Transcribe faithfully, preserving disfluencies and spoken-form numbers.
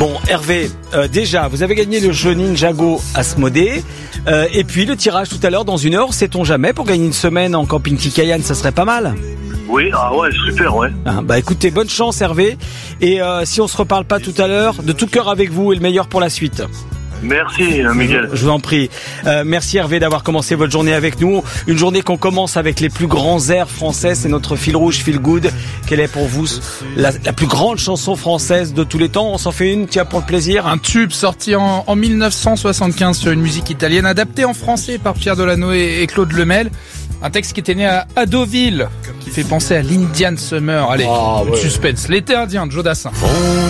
Bon, Hervé, euh, déjà, vous avez gagné le jeu Ninjago Asmodée. Euh, et puis le tirage tout à l'heure dans une heure, sait-on jamais, pour gagner une semaine en camping Tikayan, ça serait pas mal. Oui, ah ouais, super, ouais. Ah, bah écoutez, bonne chance Hervé. Et euh, si on se reparle pas tout à l'heure, de tout cœur avec vous et le meilleur pour la suite. Merci Miguel. Je vous en prie. Euh, merci Hervé d'avoir commencé votre journée avec nous. Une journée qu'on commence avec les plus grands airs français. C'est notre fil rouge, feel good. Quelle est pour vous la, la plus grande chanson française de tous les temps? On s'en fait une, tiens, pour le plaisir. Un tube sorti en, en dix-neuf cent soixante-quinze sur une musique italienne, adapté en français par Pierre Delano et, et Claude Lemel. Un texte qui était né à, à Deauville, qui fait penser à l'Indian Summer. Allez, ah, le ouais. suspense. L'été indien de Joe Dassin.